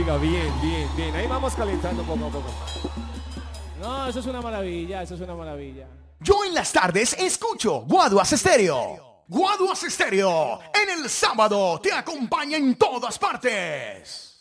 Oiga, bien, bien, bien. Ahí vamos calentando poco a poco. No, eso es una maravilla, eso es una maravilla. Yo en las tardes escucho Guaduas Estéreo. Guaduas Estéreo en el sábado te acompaña en todas partes.